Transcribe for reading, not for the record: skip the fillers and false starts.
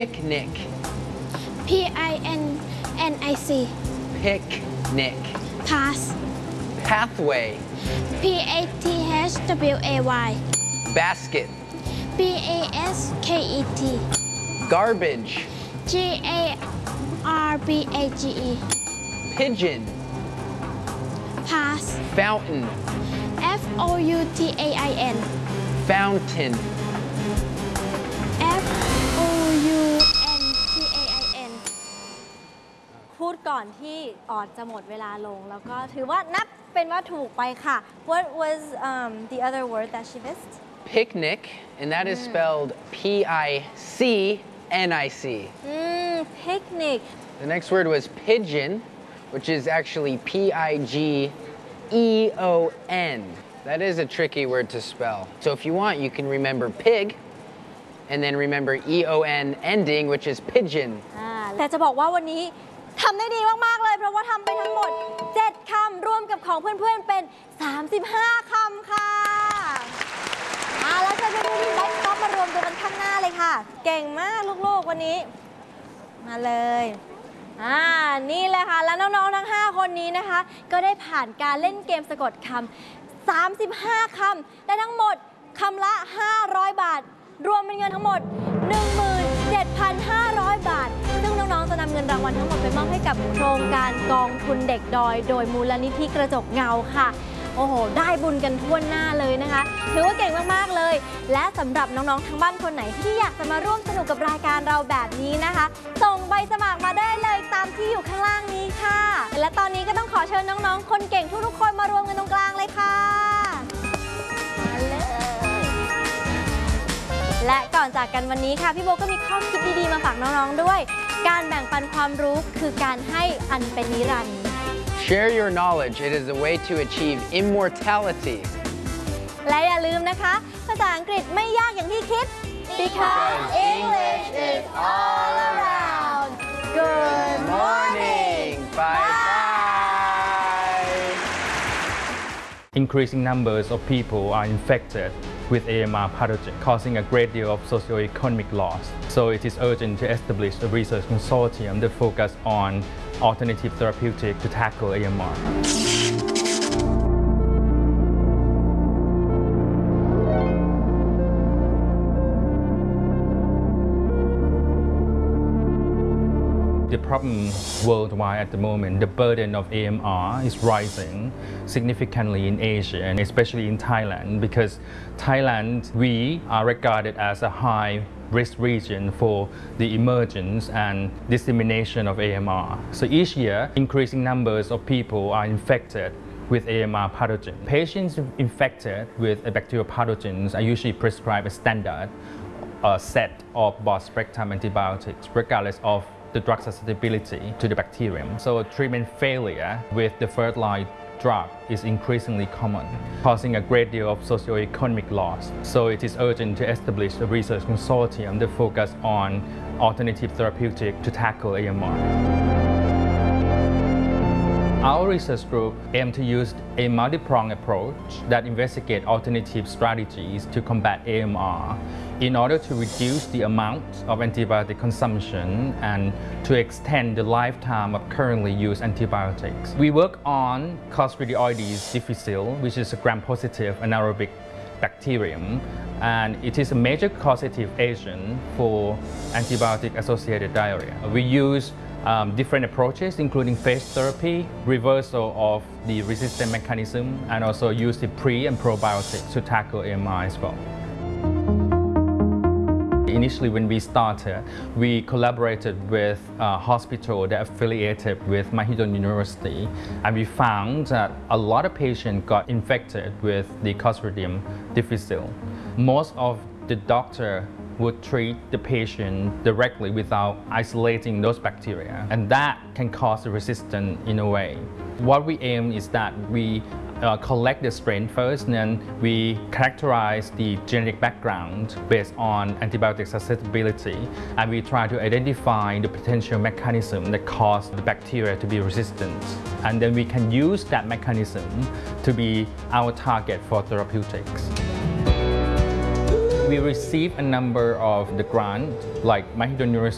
Picnic. P-I-N-N-I-C. Picnic. Pass. Pathway. P-A-T-H-W-A-Y. Basket. B-A-S-K-E-T. Garbage. G-A-R-B-A-G-E. Pigeon. Pass. Fountain. F-O-U-T-A-I-N. Fountain. F-O-U-N-T-A-I-N พูดก่อนที่ออดจะหมดเวลาลงแล้วก็ถือว่านับเป็นว่าถูกไปค่ะ What was the other word that she missed? Picnic, and that is spelled P-I-C-N-I-C. Picnic. The next word was pigeon, which is actually P-I-G-E-O-N. That is a tricky word to spell. So if you want, you can remember pig, and then remember E-O-N ending, which is pigeon. แต่จะบอกว่าวันนี้ทำได้ดีมากๆเลยเพราะว่าทำไปทั้งหมด 7 คำรวมกับของเพื่อนๆเป็น 35 คำค่ะแล้วจะไปดูทีมแบ็คท็อปมารวมตัวกันข้างหน้าเลยค่ะ เก่งมากลูกๆวันนี้ มาเลยนี่เลยค่ะแล้วน้องๆทั้ง 5 คนนี้นะคะก็ได้ผ่านการเล่นเกมสะกดคำ35 คำได้ทั้งหมดคำละ 500 บาท รวมเป็นเงินทั้งหมด 17,500 บาท ซึ่งน้องๆจะนำเงินรางวัลทั้งหมดไปมอบให้กับโครงการกองทุนเด็กดอยโดยมูลนิธิกระจกเงาค่ะโอ้โหได้บุญกันทั่วหน้าเลยนะคะถือว่าเก่งมากๆเลยและสำหรับน้องๆทั้งบ้านคนไหนที่อยากจะมาร่วมสนุกกับรายการเราแบบนี้นะคะส่งใบสมัครมาได้เลยตามที่อยู่ข้างล่างนี้ค่ะและตอนนี้ก็ต้องขอเชิญน้องๆคนเก่งทุกๆคนมารวมกันตรงกลางเลยค่ะมาเลยและก่อนจากกันวันนี้ค่ะพี่โบก็มีข้อคิดดีๆมาฝากน้องๆด้วยการแบ่งปันความรู้คือการให้อันเป็นนิรันดร์ Share your knowledge. It is a way to achieve immortality. และอย่าลืมนะคะภาษาอังกฤษไม่ยากอย่างที่คิด Because English is all around. Good morning. Bye-bye. Increasing numbers of people are infected with AMR pathogen, causing a great deal of socio-economic loss. So it is urgent to establish a research consortium that focus on alternative therapeutic to tackle AMR. The problem worldwide at the moment, the burden of AMR is rising significantly in Asia and especially in Thailand because Thailand, we are regarded as a high risk region for the emergence and dissemination of AMR. So each year, increasing numbers of people are infected with AMR pathogen. Patients infected with bacterial pathogens are usually prescribed a standard set of broad-spectrum antibiotics regardless of the drug susceptibility to the bacterium. So treatment failure with the first-line drug is increasingly common, causing a great deal of socio-economic loss. So it is urgent to establish a research consortium that focus on alternative therapeutic to tackle AMR. Our research group aims to use a multi-pronged approach that investigates alternative strategies to combat AMR in order to reduce the amount of antibiotic consumption and to extend the lifetime of currently used antibiotics. We work on Clostridioides difficile, which is a gram-positive anaerobic bacterium, and it is a major causative agent for antibiotic-associated diarrhea. We use different approaches, including phage therapy, reversal of the resistant mechanism, and also use the pre and probiotics to tackle AMR as well. Initially, when we started, we collaborated with a hospital that affiliated with Mahidol University, and we found that a lot of patients got infected with the Clostridium difficile. Most of the doctor would treat the patient directly without isolating those bacteria, and that can cause resistance in a way. What we aim is that we collect the strain first, and then we characterize the genetic background based on antibiotic susceptibility, and we try to identify the potential mechanism that cause the bacteria to be resistant. And then we can use that mechanism to be our target for therapeutics. We receive a number of the grants, like Mahidol University